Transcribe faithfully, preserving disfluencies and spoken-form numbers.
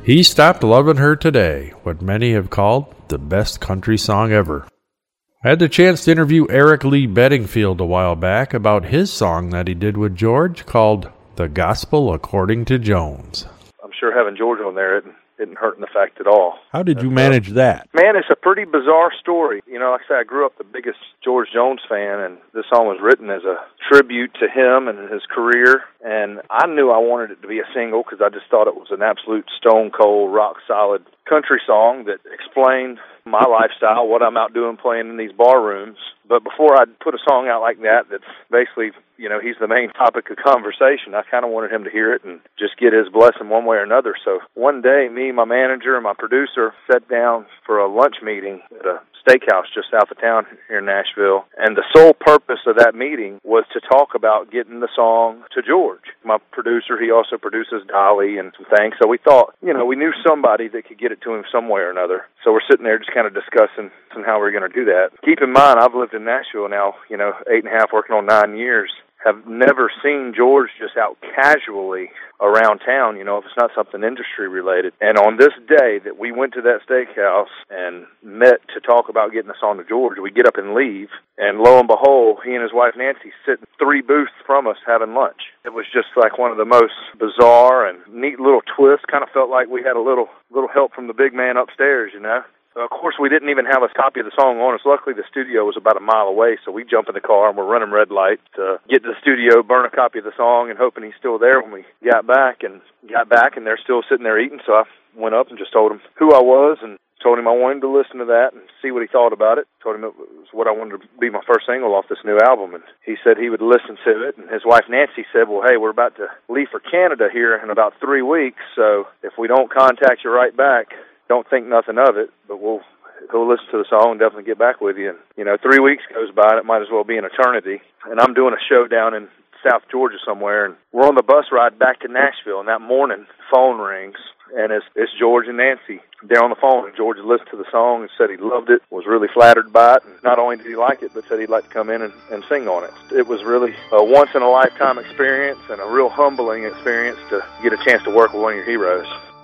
He Stopped Lovin' Her Today, what many have called the best country song ever. I had the chance to interview Eric Lee Bedingfield a while back about his song that he did with George called The Gospel According to Jones. I'm sure having George on there isn't, isn't hurting the fact at all. How did you manage that? Man, it's a pretty bizarre story. You know, like I said, I grew up the biggest George Jones fan, and this song was written as a tribute to him and his career. And I knew I wanted it to be a single because I just thought it was an absolute stone-cold, rock-solid country song that explained my lifestyle, what I'm out doing playing in these bar rooms. But before I'd put a song out like that, that's basically, you know, he's the main topic of conversation, I kind of wanted him to hear it and just get his blessing one way or another. So one day, me, my manager, and my producer sat down for a lunch meeting at a steakhouse just south of town here in Nashville. And the sole purpose of that meeting was to talk about getting the song to George. My producer, he also produces Dolly and some things. So we thought, you know, we knew somebody that could get it to him some way or another. So we're sitting there just kind of discussing how we're going to do that. Keep in mind, I've lived in Nashville now, you know, eight and a half, working on nine years. Have never seen George just out casually around town, you know, if it's not something industry related. And on this day that we went to that steakhouse and met to talk about getting the song to George, we get up and leave, and lo and behold, he and his wife Nancy sitting three booths from us having lunch. It was just like one of the most bizarre and neat little twists. Kind of felt like we had a little little help from the big man upstairs, you know. Of course, we didn't even have a copy of the song on us. Luckily, the studio was about a mile away, so we jump in the car and we're running red light to get to the studio, burn a copy of the song, and hoping he's still there when we got back. And got back, and they're still sitting there eating, so I went up and just told him who I was and told him I wanted him to listen to that and see what he thought about it. Told him it was what I wanted to be my first single off this new album, and he said he would listen to it. And his wife Nancy said, well, hey, we're about to leave for Canada here in about three weeks, so if we don't contact you right back, don't think nothing of it, but we'll he'll listen to the song and definitely get back with you. And, you know, three weeks goes by, and it might as well be an eternity. And I'm doing a show down in South Georgia somewhere, and we're on the bus ride back to Nashville, and that morning, phone rings, and it's, it's George and Nancy. They're on the phone, and George listened to the song and said he loved it, was really flattered by it, and not only did he like it, but said he'd like to come in and, and sing on it. It was really a once-in-a-lifetime experience and a real humbling experience to get a chance to work with one of your heroes.